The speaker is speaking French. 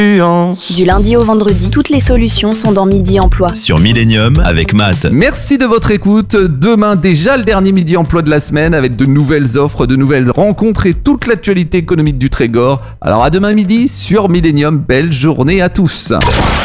Du lundi au vendredi, toutes les solutions sont dans Midi Emploi. Sur Millennium avec Matt. Merci de votre écoute. Demain, déjà le dernier Midi Emploi de la semaine avec de nouvelles offres, de nouvelles rencontres et toute l'actualité économique du Trégor. Alors à demain midi sur Millennium. Belle journée à tous.